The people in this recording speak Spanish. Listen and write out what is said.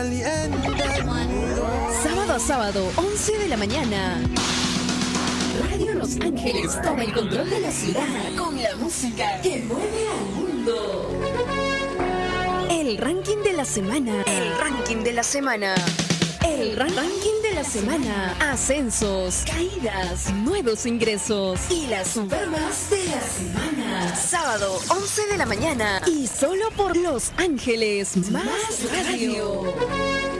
Sábado a sábado, 11 de la mañana. Radio Los Ángeles toma el control de la ciudad con la música que mueve al mundo. El ranking de la semana. El ranking de la semana. El ranking de la semana. Ascensos, caídas, nuevos ingresos y las supermas de la semana. Sábado, 11 de la mañana. Y solo por Los Ángeles Más Radio.